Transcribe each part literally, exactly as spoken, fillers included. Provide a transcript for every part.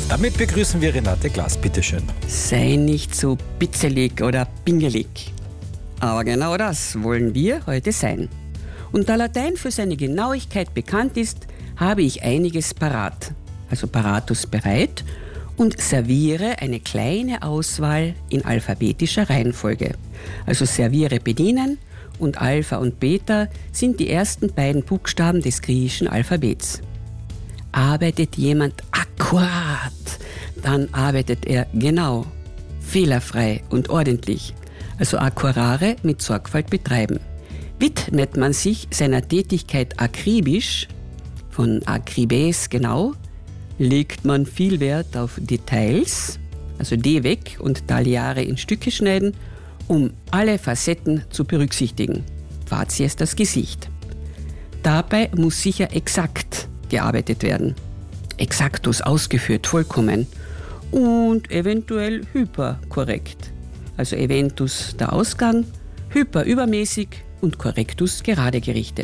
Damit begrüßen wir Renate Glas, bitteschön. Sei nicht so bitzelig oder pingelig. Aber genau das wollen wir heute sein. Und da Latein für seine Genauigkeit bekannt ist, habe ich einiges parat, also paratus bereit, und serviere eine kleine Auswahl in alphabetischer Reihenfolge. Also serviere bedienen und Alpha und Beta sind die ersten beiden Buchstaben des griechischen Alphabets. Arbeitet jemand akkurat, dann arbeitet er genau, fehlerfrei und ordentlich, also accurare mit Sorgfalt betreiben. Widmet man sich seiner Tätigkeit akribisch, von akribes genau, legt man viel Wert auf Details, also D weg und tagliare in Stücke schneiden, um alle Facetten zu berücksichtigen. Facies das Gesicht. Dabei muss sicher exakt gearbeitet werden. Exaktus ausgeführt, vollkommen. Und eventuell hyperkorrekt. Also eventus der Ausgang, hyper übermäßig und correctus gerade gerichtet.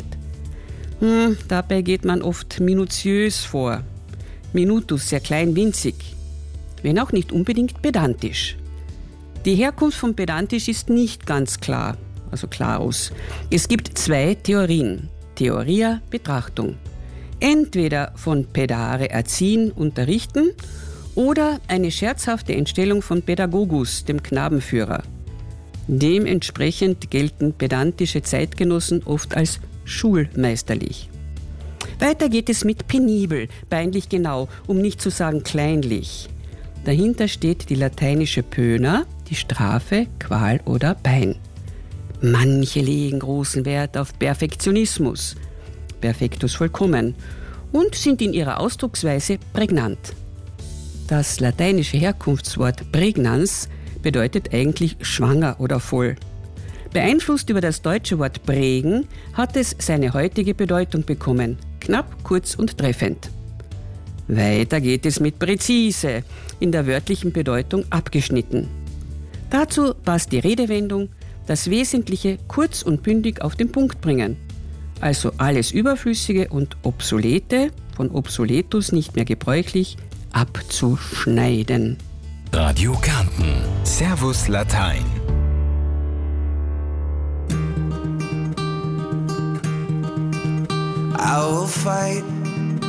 Hm, dabei geht man oft minutiös vor. Minutus sehr klein, winzig. Wenn auch nicht unbedingt pedantisch. Die Herkunft von pedantisch ist nicht ganz klar, also klarus. Es gibt zwei Theorien. Theoria, Betrachtung. Entweder von pedare erziehen, unterrichten oder eine scherzhafte Entstellung von Pädagogus, dem Knabenführer. Dementsprechend gelten pedantische Zeitgenossen oft als schulmeisterlich. Weiter geht es mit penibel, peinlich genau, um nicht zu sagen kleinlich. Dahinter steht die lateinische Pöna, die Strafe, Qual oder Pein. Manche legen großen Wert auf Perfektionismus, perfektus vollkommen, und sind in ihrer Ausdrucksweise prägnant. Das lateinische Herkunftswort pregnans bedeutet eigentlich schwanger oder voll. Beeinflusst über das deutsche Wort prägen hat es seine heutige Bedeutung bekommen, knapp, kurz und treffend. Weiter geht es mit präzise, in der wörtlichen Bedeutung abgeschnitten. Dazu passt die Redewendung, das Wesentliche kurz und bündig auf den Punkt bringen. Also alles Überflüssige und Obsolete, von obsoletus nicht mehr gebräuchlich, abzuschneiden. Radio Kärnten. Servus Latein. I will fight